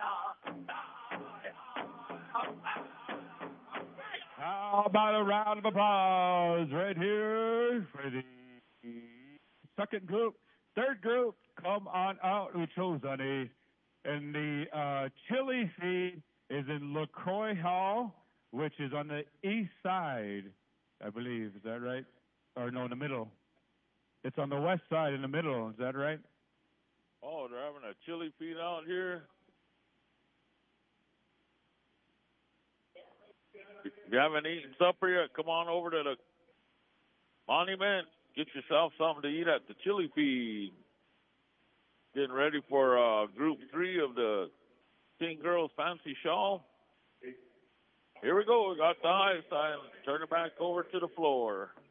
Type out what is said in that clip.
How about a round of applause right here for the second group, third group? Come on out, who chose honey. And the chili feed is in LaCroix Hall, which is on the east side, I believe. Is that right? Or no, in the middle. It's on the west side in the middle. Is that right? Oh, they're having a chili feed out here. If you haven't eaten supper yet, come on over to the monument. Get yourself something to eat at the chili feed. Getting ready for Group 3 of the Teen Girls Fancy Shawl. Here we go. We got the high sign. Turn it back over to the floor.